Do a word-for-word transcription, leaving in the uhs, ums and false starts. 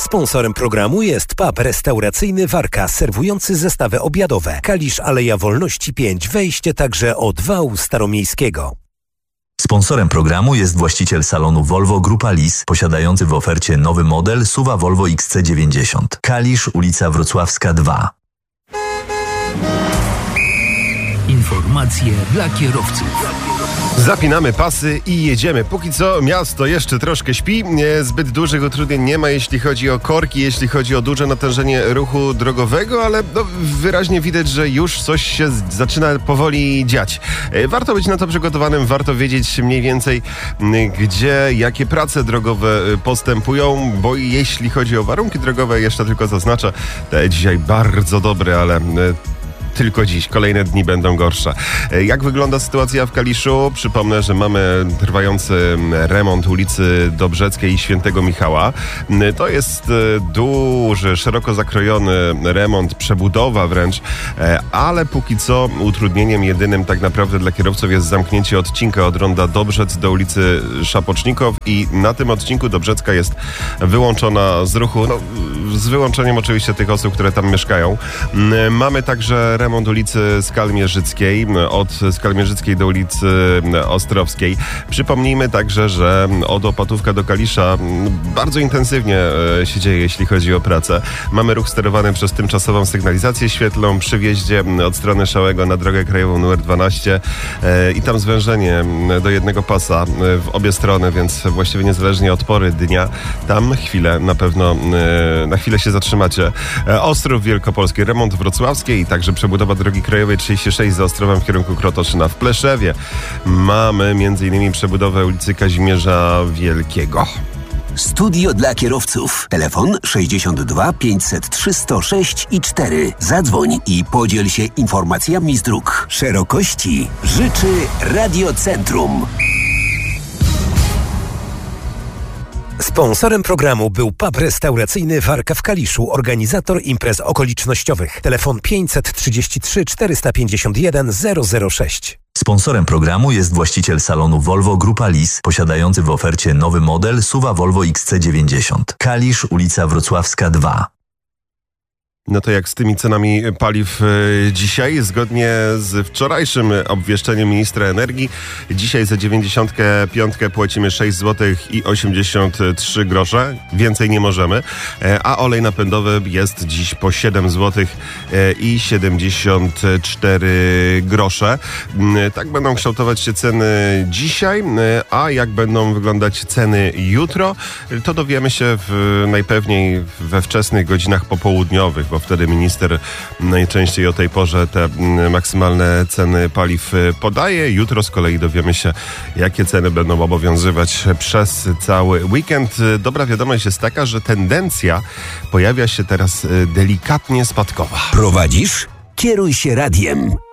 Sponsorem programu jest pub restauracyjny Warka, serwujący zestawy obiadowe. Kalisz, Aleja Wolności pięć, wejście także od wału staromiejskiego. Sponsorem programu jest właściciel salonu Volvo Grupa Lis, posiadający w ofercie nowy model S U V-a Volvo X C dziewięćdziesiąt. Kalisz, ulica Wrocławska dwa. Informacje dla kierowców. Zapinamy pasy i jedziemy. Póki co miasto jeszcze troszkę śpi. Zbyt dużych utrudnień nie ma, jeśli chodzi o korki, jeśli chodzi o duże natężenie ruchu drogowego, ale no, wyraźnie widać, że już coś się zaczyna powoli dziać. Warto być na to przygotowanym, warto wiedzieć mniej więcej, gdzie, jakie prace drogowe postępują, bo jeśli chodzi o warunki drogowe, jeszcze tylko zaznaczę, te dzisiaj bardzo dobre, ale tylko dziś. Kolejne dni będą gorsze. Jak wygląda sytuacja w Kaliszu? Przypomnę, że mamy trwający remont ulicy Dobrzeckiej i Świętego Michała. To jest duży, szeroko zakrojony remont, przebudowa wręcz, ale póki co utrudnieniem jedynym tak naprawdę dla kierowców jest zamknięcie odcinka od ronda Dobrzec do ulicy Szapocznikow i na tym odcinku Dobrzecka jest wyłączona z ruchu, no, z wyłączeniem oczywiście tych osób, które tam mieszkają. Mamy także remont ulicy Skalmierzyckiej, od Skalmierzyckiej do ulicy Ostrowskiej. Przypomnijmy także, że od Opatówka do Kalisza bardzo intensywnie się dzieje, jeśli chodzi o pracę. Mamy ruch sterowany przez tymczasową sygnalizację świetlną przy wjeździe od strony Szałego na drogę krajową numer dwanaście i tam zwężenie do jednego pasa w obie strony, więc właściwie niezależnie od pory dnia, tam chwilę na pewno, na chwilę się zatrzymacie. Ostrów Wielkopolski, remont wrocławskiej i także przebudowa drogi krajowej trzydzieści sześć za Ostrowem w kierunku Krotoszyna. W Pleszewie mamy m.in. przebudowę ulicy Kazimierza Wielkiego. Studio dla kierowców. Telefon sześćdziesiąt dwa pięćset trzy sto sześć i cztery. Zadzwoń i podziel się informacjami z dróg. Szerokości życzy Radiocentrum. Sponsorem programu był pub restauracyjny Warka w Kaliszu, organizator imprez okolicznościowych. Telefon pięćset trzydzieści trzy czterysta pięćdziesiąt jeden zero zero sześć. Sponsorem programu jest właściciel salonu Volvo Grupa Lis, posiadający w ofercie nowy model S U V-a Volvo X C dziewięćdziesiąt. Kalisz, ulica Wrocławska dwa. No to jak z tymi cenami paliw y, dzisiaj? Zgodnie z wczorajszym obwieszczeniem ministra energii, dzisiaj za dziewięćdziesiątkę piątkę płacimy sześć złotych i osiemdziesiąt trzy grosze. Więcej nie możemy. E, a olej napędowy jest dziś po siedem złotych i siedemdziesiąt cztery grosze. E, tak będą kształtować się ceny dzisiaj, e, a jak będą wyglądać ceny jutro, to dowiemy się w, najpewniej we wczesnych godzinach popołudniowych, bo wtedy minister najczęściej o tej porze te maksymalne ceny paliw podaje. Jutro z kolei dowiemy się, jakie ceny będą obowiązywać przez cały weekend. Dobra wiadomość jest taka, że tendencja pojawia się teraz delikatnie spadkowa. Prowadzisz? Kieruj się radiem.